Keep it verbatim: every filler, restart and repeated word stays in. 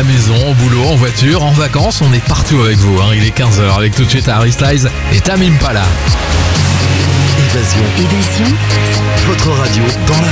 la maison, au boulot, en voiture, en vacances, on est partout avec vous. Hein. Il est quinze heures avec tout de suite Harry Styles et Tame Impala. Évasion. Évasion. Votre radio dans la